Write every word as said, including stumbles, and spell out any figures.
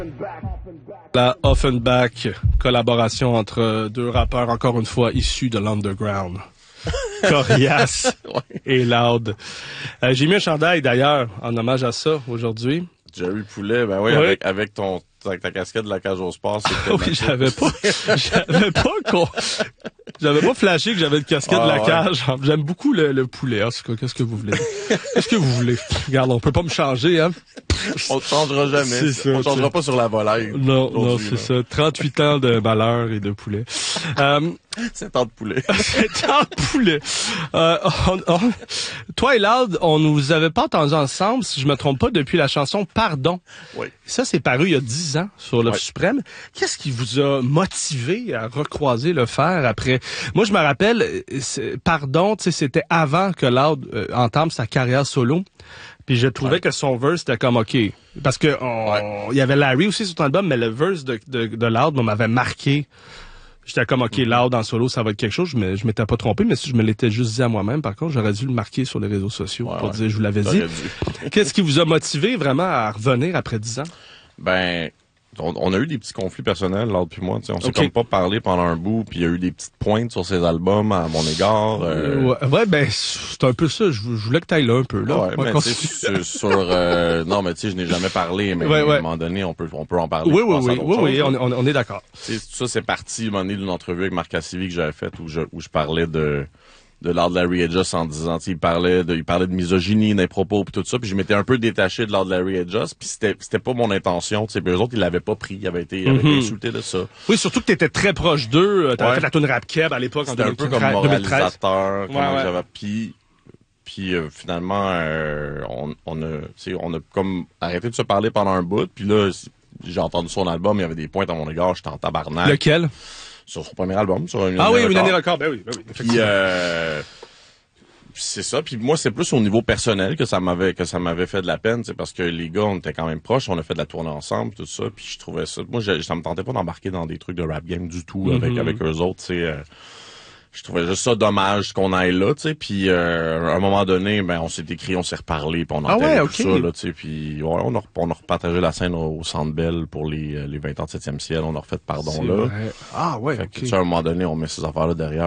La Offenbach, collaboration entre deux rappeurs, encore une fois, issus de l'underground. Coriace ouais. et Loud. Euh, j'ai mis un chandail, d'ailleurs, en hommage à ça, aujourd'hui. Jerry Poulet, ben oui, oui. avec, avec ton, avec ta casquette de la cage au sport, c'est oui, j'avais pas, j'avais pas con... J'avais pas flashé que j'avais une casquette ah, de la ouais. cage. J'aime beaucoup le, le poulet. En tout cas, qu'est-ce que vous voulez? Qu'est-ce que vous voulez? Regarde, on peut pas me changer, hein? On te changera jamais. Ça, on ne changera pas sur la volaille. Non, non, c'est ça. trente-huit ans de malheur et de poulet. Euh, sept ans de poulet. sept ans de poulet. Euh, on, on, toi et Loud, on nous avait pas entendus ensemble, si je me trompe pas, depuis la chanson Pardon. Oui. Ça, c'est paru il y a dix ans sur l'Offre oui. suprême. Qu'est-ce qui vous a motivé à recroiser le fer après? Moi, je me rappelle, Pardon, tu sais, c'était avant que Loud euh, entame sa carrière solo. Puis je trouvais ouais. que son verse c'était comme OK. Parce que on, ouais. il y avait Larry aussi sur ton album, mais le verse de, de, de Loud m'avait marqué. J'étais comme OK, Loud en solo, ça va être quelque chose. Je, me, je m'étais pas trompé, mais si je me l'étais juste dit à moi-même, par contre, j'aurais dû le marquer sur les réseaux sociaux ouais, pour ouais. dire je vous l'avais dit. Qu'est-ce qui vous a motivé vraiment à revenir après dix ans? Ben, on, on a eu des petits conflits personnels, Loud puis moi. On s'est okay. comme pas parlé pendant un bout, puis il y a eu des petites pointes sur ses albums à mon égard. Euh... Ouais, ouais, ben c'est un peu ça. Je, je voulais que t'ailles là un peu là. Ouais, mais tu sais sur, sur euh, non, mais tu sais, je n'ai jamais parlé, mais ouais, ouais. à un moment donné, on peut on peut en parler. Oui, oui, oui, oui, oui, on, on, on est d'accord. Tu sais, ça c'est parti à un moment donné d'une entrevue avec Marc Cassivi que j'avais faite où je où je parlais de de Lord Larry Edges en disant, il parlait de, il parlait de misogynie, des propos pis tout ça, puis je m'étais un peu détaché de Lord Larry Edges, puis c'était, c'était pas mon intention, tu sais, puis eux autres, ils l'avaient pas pris, ils avaient été, ils avaient mm-hmm. été insultés de ça. Oui, surtout que t'étais très proche d'eux, t'avais ouais. fait la tune Rap Keb à l'époque, c'était en deux mille treize. C'était un peu comme moralisateur, ouais, comment ouais. j'avais, puis, puis euh, finalement, euh, on, on a, tu sais, on a comme arrêté de se parler pendant un bout, puis là, j'ai entendu son album, il y avait des pointes à mon égard, j'étais en tabarnak. Lequel? Sur son premier album, sur une Ah année oui, record. une année record, ben oui, ben oui. Puis euh, c'est ça. Puis moi, c'est plus au niveau personnel que ça m'avait que ça m'avait fait de la peine, c'est parce que les gars, on était quand même proches, on a fait de la tournée ensemble, tout ça. Puis je trouvais ça. Moi, je, ça me tentait pas d'embarquer dans des trucs de rap game du tout avec mm-hmm. avec eux autres. Tu sais, euh, je trouvais juste ça dommage qu'on aille là, tu sais. Puis euh, à un moment donné, ben on s'est écrit, on s'est reparlé, puis on ah entendait ouais, tout okay. ça là, tu sais. Puis ouais, on a on a repartagé la scène au, au Centre Bell pour les les vingt ans de septième ciel. On a refait Pardon c'est là. Vrai. Ah ouais. Fait okay. que, tu sais, à un moment donné, on met ces affaires là derrière.